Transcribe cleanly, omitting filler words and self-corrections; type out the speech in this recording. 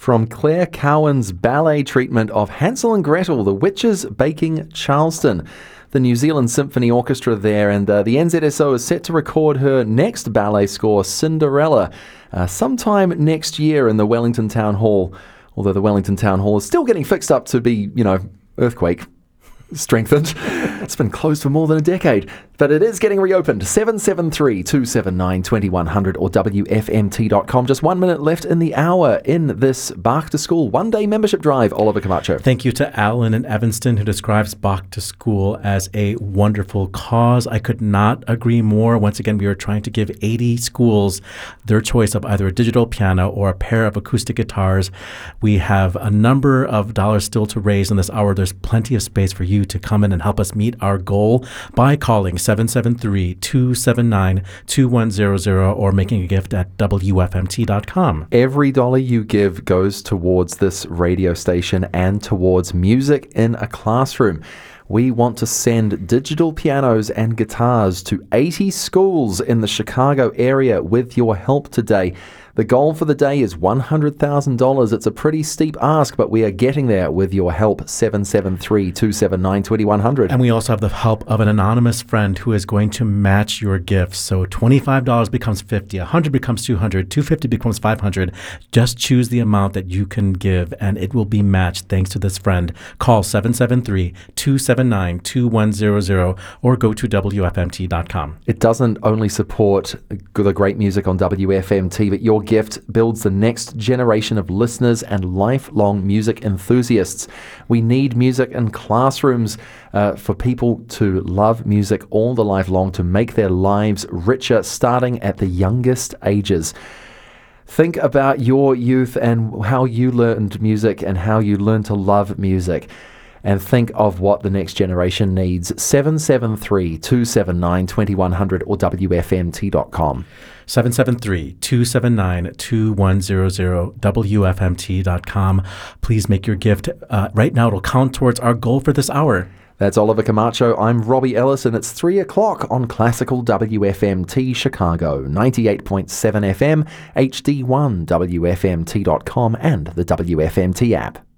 from Claire Cowan's ballet treatment of Hansel and Gretel, The Witches Baking Charleston. The New Zealand Symphony Orchestra there, and the NZSO is set to record her next ballet score, Cinderella, sometime next year in the Wellington Town Hall, although the Wellington Town Hall is still getting fixed up to be, earthquake strengthened. It's been closed for more than a decade, but it is getting reopened. 773-279-2100 or WFMT.com. Just 1 minute left in the hour in this Bach to School one-day membership drive. Oliver Camacho. Thank you to Alan in Evanston, who describes Bach to School as a wonderful cause. I could not agree more. Once again, we are trying to give 80 schools their choice of either a digital piano or a pair of acoustic guitars. We have a number of dollars still to raise in this hour. There's plenty of space for you to come in and help us meet our goal by calling 773-279-2100 or making a gift at WFMT.com. Every dollar you give goes towards this radio station and towards music in a classroom. We want to send digital pianos and guitars to 80 schools in the Chicago area with your help today. The goal for the day is $100,000. It's a pretty steep ask, but we are getting there with your help. 773-279-2100. And we also have the help of an anonymous friend who is going to match your gifts. So $25 becomes $50, $100 becomes $200, $250 becomes $500. Just choose the amount that you can give, and it will be matched thanks to this friend. Call 773-279-2100 or go to WFMT.com. It doesn't only support the great music on WFMT, but your gift builds the next generation of listeners and lifelong music enthusiasts. We need music in classrooms for people to love music all the life long, to make their lives richer, starting at the youngest ages. Think about your youth and how you learned music and how you learned to love music. And think of what the next generation needs. 773-279-2100 or WFMT.com. 773-279-2100, WFMT.com. Please make your gift. Right now, it'll count towards our goal for this hour. That's Oliver Camacho. I'm Robbie Ellis, and it's 3 o'clock on Classical WFMT Chicago, 98.7 FM, HD1, WFMT.com, and the WFMT app.